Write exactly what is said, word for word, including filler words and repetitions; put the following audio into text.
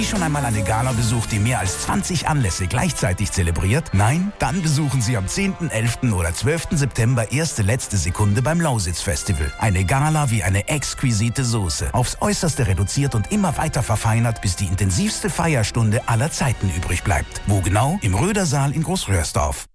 Schon einmal eine Gala besucht, die mehr als zwanzig Anlässe gleichzeitig zelebriert? Nein? Dann besuchen Sie am zehnten, elften oder zwölften September erste letzte Sekunde beim Lausitz Festival. Eine Gala wie eine exquisite Soße. Aufs Äußerste reduziert und immer weiter verfeinert, bis die intensivste Feierstunde aller Zeiten übrig bleibt. Wo genau? Im Rödersaal in Großröhrsdorf.